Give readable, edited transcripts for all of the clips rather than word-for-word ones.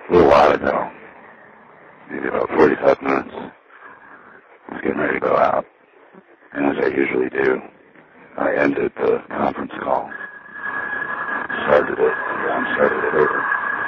A little while ago, maybe about 45 minutes, I was getting ready to go out, and as I usually do, I ended the conference call, started it over.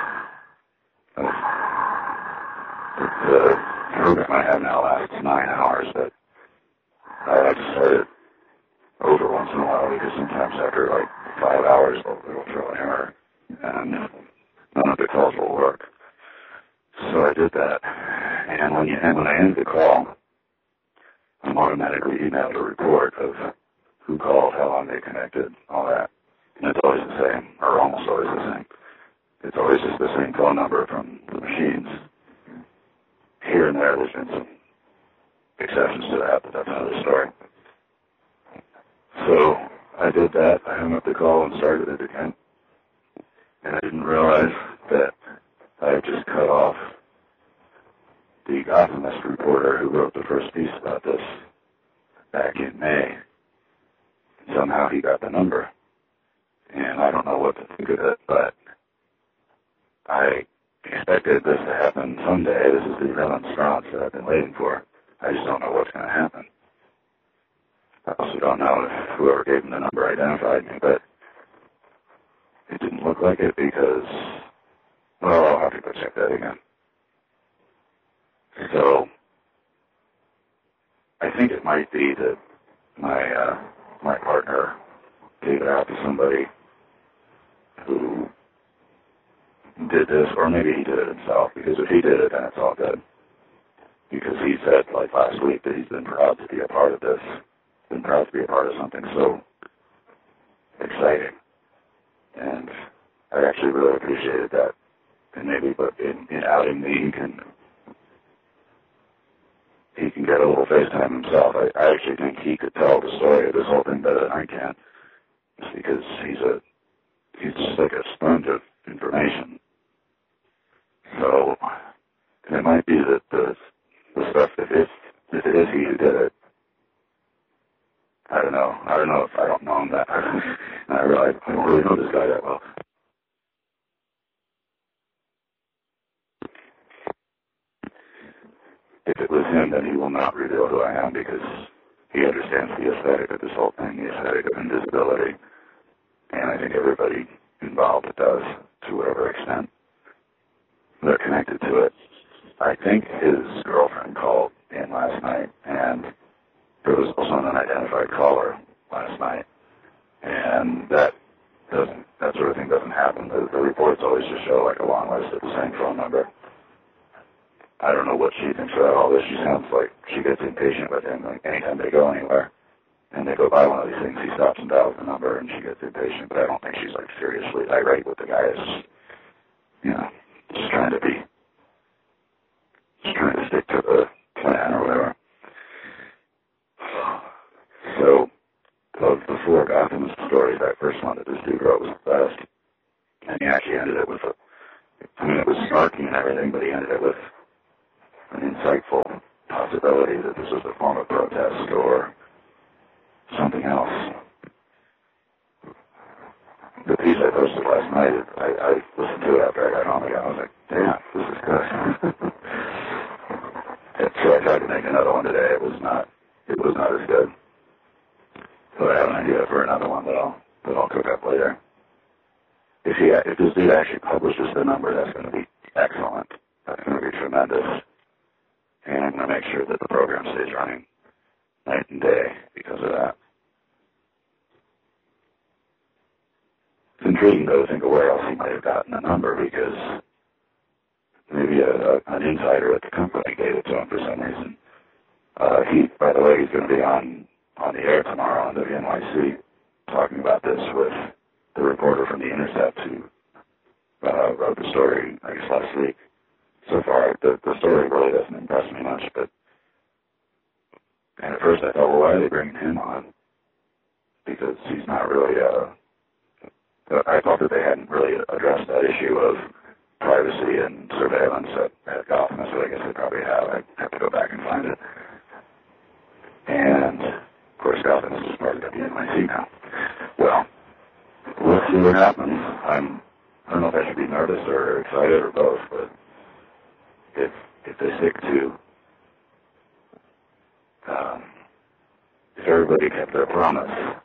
The program I have now lasts 9 hours, but I like to start it over once in a while because sometimes after like 5 hours it'll throw an error, and none of the calls will work. So I did that, and when I end the call, I'm automatically emailed a report of who called, how long they connected, all that. And it's always the same, or almost always the same. It's always just the same phone number from the machines. Here and there, there's been some exceptions to that, but that's another story. So I did that. I hung up the call and started it again. And I didn't realize that I had just cut off the Gothamist reporter who wrote the first piece about this back in May. Somehow he got the number. And I don't know what to think of it, but I expected this to happen someday. This is the remonstrance that I've been waiting for. I just don't know what's going to happen. I also don't know if whoever gave him the number identified me, but it didn't look like it because, well, I'll have to go check that again. So I think it might be that my partner gave it out to somebody who did this, or maybe he did it himself, because if he did it, then it's all good. Because he said, like last week, that he's been proud to be a part of this, been proud to be a part of something so exciting. And I actually really appreciated that. And maybe, but in outing me, he can get a little FaceTime himself. I actually think he could tell the story of this whole thing better than I can, just because he's just like a sponge of information. So it might be that the stuff, if it is he who did it, I don't know if I don't know him that. I realize I don't really know this guy that well. If it was him, then he will not reveal who I am because he understands the aesthetic of this whole thing, the aesthetic of invisibility. And I think everybody involved does, to whatever extent they're connected to it. I think his girlfriend called in last night, and there was also an unidentified caller last night. And that sort of thing doesn't happen. The reports always just show like a long list of the same phone number. I don't know what she thinks about all this. She sounds like she gets impatient with him. Like anytime they go anywhere and they go by one of these things, he stops and dials the number and she gets impatient. But I don't think she's like seriously irate with the guy. It's just, just trying to stick to the plan or whatever. So of the four Gothamist stories, that first one that this dude wrote was the best. And he actually ended it with it was snarky and everything, but he ended it with an insightful possibility that this was a form of protest or something else. The piece I posted last night, I listened to it after I got home again. I was like, damn, this is good. And so I tried to make another one today. It was not as good. So I have an idea for another one that I'll cook up later. If this dude actually publishes the number, that's going to be excellent. That's going to be tremendous. And I'm going to make sure that the program stays running night and day because of that. It's intriguing, though, to think of where else he might have gotten the number, because maybe an insider at the company gave it to him for some reason. By the way, he's going to be on the air tomorrow on WNYC talking about this with the reporter from The Intercept who wrote the story, I guess, last week. So far, the story really doesn't impress me much, and at first I thought, well, why are they bringing him on? Because he's not really, I thought that they hadn't really addressed that issue of privacy and surveillance at Gotham, so I guess they probably have. I have to go back and find it. And, of course, Gotham is just part of WNYC now. Well, we'll see what happens. I don't know if I should be nervous or excited or both, but if the sick too, if everybody kept their promise,